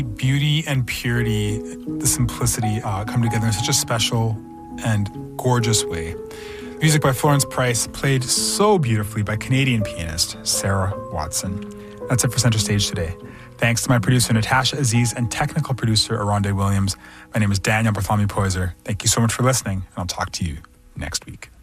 Beauty and purity, the simplicity come together in such a special and gorgeous way. Music by Florence Price, played so beautifully by Canadian pianist Sarah Watson. That's it for Center Stage today. Thanks to my producer Natasha Aziz and technical producer Aronde Williams. My name is Daniel Bartholomew Poyser. Thank you so much for listening, and I'll talk to you next week.